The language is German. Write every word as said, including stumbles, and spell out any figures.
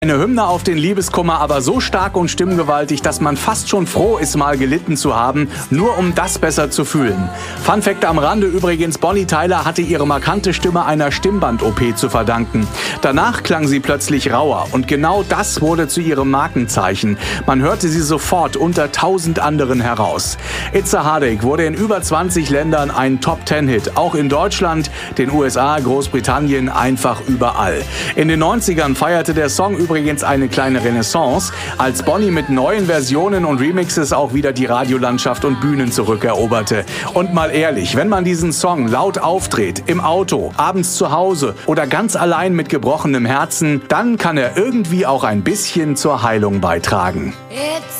Eine Hymne auf den Liebeskummer, aber so stark und stimmgewaltig, dass man fast schon froh ist, mal gelitten zu haben, nur um das besser zu fühlen. Fun Fact am Rande übrigens, Bonnie Tyler hatte ihre markante Stimme einer Stimmband-O P zu verdanken. Danach klang sie plötzlich rauer und genau das wurde zu ihrem Markenzeichen. Man hörte sie sofort unter tausend anderen heraus. It's a Heartache wurde in über zwanzig Ländern ein Top-Ten-Hit, auch in Deutschland, den U S A, Großbritannien, einfach überall. In den neunzigern feierte der Song übrigens übrigens eine kleine Renaissance, als Bonnie mit neuen Versionen und Remixes auch wieder die Radiolandschaft und Bühnen zurückeroberte. Und mal ehrlich, wenn man diesen Song laut aufdreht, im Auto, abends zu Hause oder ganz allein mit gebrochenem Herzen, dann kann er irgendwie auch ein bisschen zur Heilung beitragen. It's